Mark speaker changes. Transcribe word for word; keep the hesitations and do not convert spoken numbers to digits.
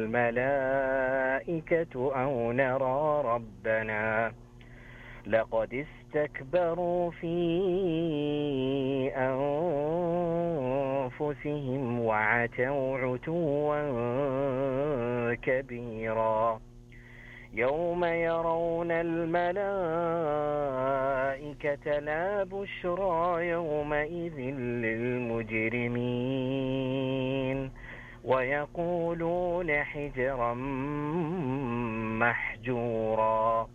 Speaker 1: الملائكة أو نرى ربنا لقد استكبروا في أنفسهم وعتوا عتوا كبيرا يوم يرون الملائكة لا بشرى يومئذ للمجرمين ويقولون حجرا محجورا.